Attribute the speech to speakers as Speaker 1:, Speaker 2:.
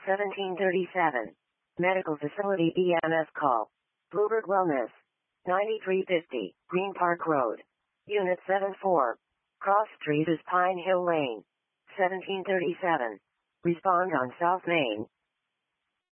Speaker 1: 1737. Medical Facility EMS call. Bluebird Wellness. 9350, Green Park Road. Unit 74. Cross Street is Pine Hill Lane. 1737. Respond on South Main.